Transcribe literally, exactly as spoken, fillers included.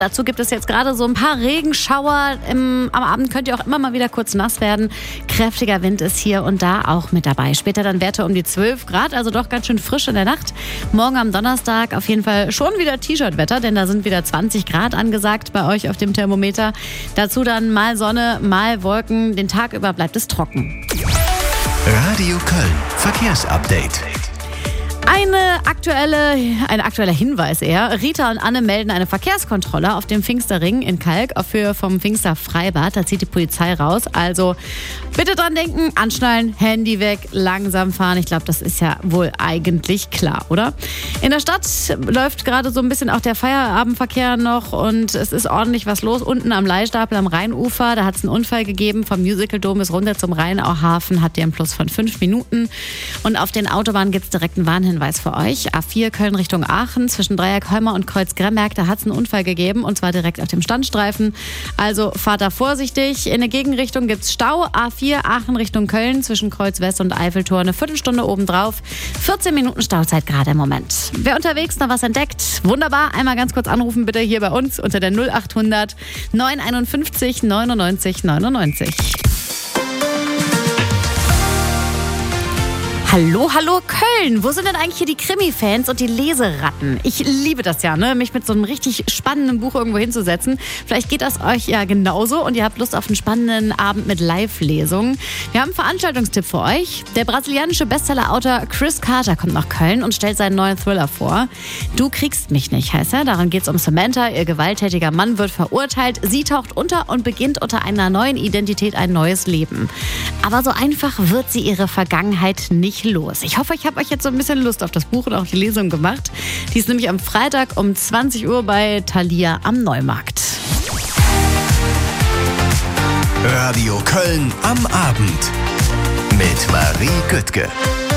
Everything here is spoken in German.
Dazu gibt es jetzt gerade so ein paar Regenschauer. Im, am Abend könnt ihr auch immer mal wieder kurz nass werden. Kräftiger Wind ist hier und da auch mit dabei. Später dann Werte um die zwölf Grad, also doch ganz schön frisch in der Nacht. Morgen am Donnerstag auf jeden Fall schon wieder T-Shirt-Wetter, denn da sind wieder zwanzig Grad angesagt bei euch auf dem Thermometer. Dazu dann mal Sonne, mal Wolken. Den Tag über bleibt es trocken. Radio Köln, Verkehrsupdate. Eine aktuelle, ein aktueller Hinweis eher. Rita und Anne melden eine Verkehrskontrolle auf dem Pfingsterring in Kalk auf Höhe vom Pfingster Freibad. Da zieht die Polizei raus. Also bitte dran denken, anschnallen, Handy weg, langsam fahren. Ich glaube, das ist ja wohl eigentlich klar, oder? In der Stadt läuft gerade so ein bisschen auch der Feierabendverkehr noch und es ist ordentlich was los. Unten am Leihstapel am Rheinufer, da hat es einen Unfall gegeben. Vom Musical-Dom bis runter zum Rheinauhafen habt ihr einen Plus von fünf Minuten. Und auf den Autobahnen gibt es direkt einen Warnhinweis für euch. A vier Köln Richtung Aachen zwischen Dreieck-Holmer und Kreuz-Gremberg, da hat es einen Unfall gegeben und zwar direkt auf dem Standstreifen. Also fahrt da vorsichtig. In der Gegenrichtung gibt es Stau. A vier Aachen Richtung Köln zwischen Kreuz West und Eiffeltor eine Viertelstunde obendrauf. vierzehn Minuten Stauzeit gerade im Moment. Wer unterwegs noch was entdeckt, wunderbar. Einmal ganz kurz anrufen bitte hier bei uns unter der null acht hundert neunhunderteinundfünfzig neunundneunzig neunundneunzig. Hallo, hallo Köln! Wo sind denn eigentlich hier die Krimi-Fans und die Leseratten? Ich liebe das ja, ne? Mich mit so einem richtig spannenden Buch irgendwo hinzusetzen. Vielleicht geht das euch ja genauso und ihr habt Lust auf einen spannenden Abend mit Live-Lesungen. Wir haben einen Veranstaltungstipp für euch. Der brasilianische Bestseller-Autor Chris Carter kommt nach Köln und stellt seinen neuen Thriller vor. Du kriegst mich nicht, heißt er. Daran geht es um Samantha. Ihr gewalttätiger Mann wird verurteilt. Sie taucht unter und beginnt unter einer neuen Identität ein neues Leben. Aber so einfach wird sie ihre Vergangenheit nicht los. Ich hoffe, ich habe euch jetzt so ein bisschen Lust auf das Buch und auch die Lesung gemacht. Die ist nämlich am Freitag um zwanzig Uhr bei Thalia am Neumarkt. Radio Köln am Abend mit Marie Göttge.